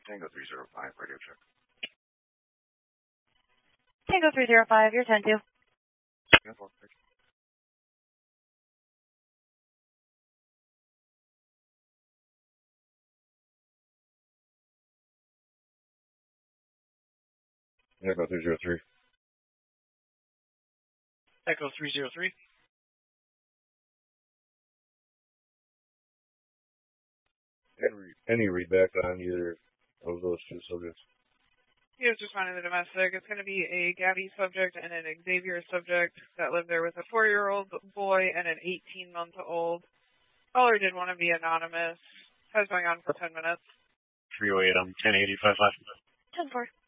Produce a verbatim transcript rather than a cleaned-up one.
Tango three zero five, radio check. Tango three zero five, you're ten two. ten four, thank you. Echo three zero three. Echo three zero three. Any, any readback on either of those two subjects? He was responding to the domestic. It's going to be a Gabby subject and an Xavier subject that lived there with a four-year-old boy and an eighteen-month-old. Caller did want to be anonymous. I was going on for ten minutes. three oh eight, I'm ten eighty-five left. ten four.